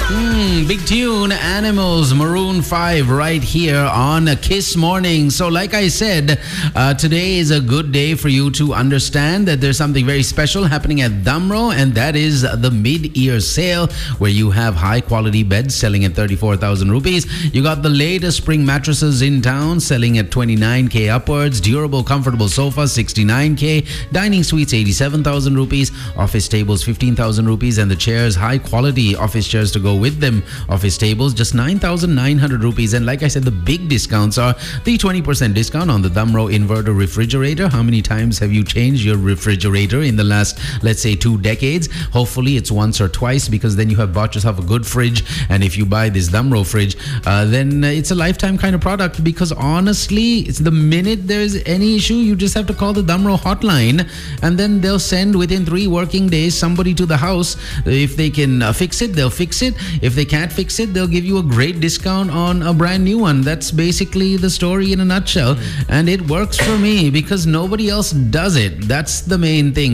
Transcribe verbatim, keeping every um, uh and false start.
Mm, big tune, Animals, Maroon five, right here on Kiss Morning. So like I said, uh, today is a good day for you to understand that there's something very special happening at Damro, and that is the mid-year sale where you have high-quality beds selling at thirty-four thousand rupees. You got the latest spring mattresses in town selling at twenty-nine K upwards. Durable, comfortable sofas, sixty-nine K. Dining suites, eighty-seven thousand rupees. Office tables, fifteen thousand rupees. And the chairs, high-quality office chairs to go with them, office tables, just nine thousand nine hundred rupees. And like I said, the big discounts are the twenty percent discount on the Damro inverter refrigerator. How many times have you changed your refrigerator in the last, let's say, two decades? Hopefully it's once or twice, because then you have bought yourself a good fridge. And if you buy this Damro fridge, uh, then it's a lifetime kind of product, because honestly, it's the minute there's any issue, you just have to call the Damro hotline, and then they'll send within three working days somebody to the house. If they can uh, fix it, they'll fix it. If they can't fix it, they'll give you a great discount on a brand new one. That's basically the story in a nutshell. And it works for me because nobody else does it. That's the main thing.